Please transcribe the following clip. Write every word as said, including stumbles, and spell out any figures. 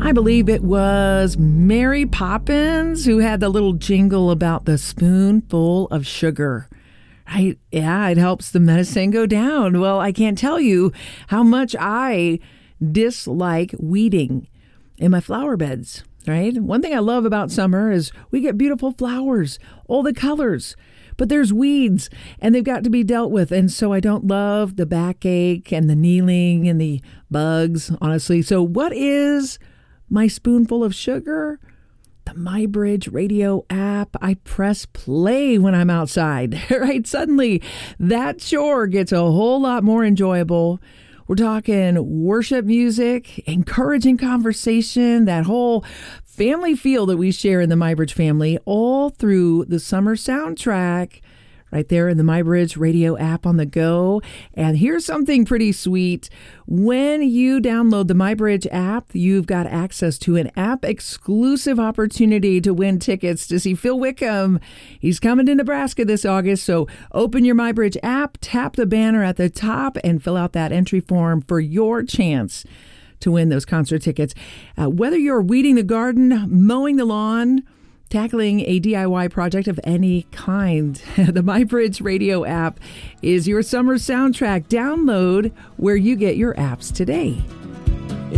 I believe it was Mary Poppins who had the little jingle about the spoonful of sugar. Right? Yeah, it helps the medicine go down. Well, I can't tell you how much I dislike weeding in my flower beds. Right? One thing I love about summer is we get beautiful flowers, all the colors. But there's weeds, and they've got to be dealt with. And so I don't love the backache and the kneeling and the bugs, honestly. So what is my spoonful of sugar? The MyBridge radio app. I press play when I'm outside, right? Suddenly, that chore gets a whole lot more enjoyable. We're talking worship music, encouraging conversation, that whole family feel that we share in the MyBridge family, all through the summer soundtrack right there in the MyBridge radio app on the go. And here's something pretty sweet. When you download the MyBridge app, you've got access to an app-exclusive opportunity to win tickets to see Phil Wickham. He's coming to Nebraska this August, so open your MyBridge app, tap the banner at the top, and fill out that entry form for your chance to win those concert tickets. Uh, whether you're weeding the garden, mowing the lawn, tackling a D I Y project of any kind, the MyBridge radio app is your summer soundtrack. Download where you get your apps today.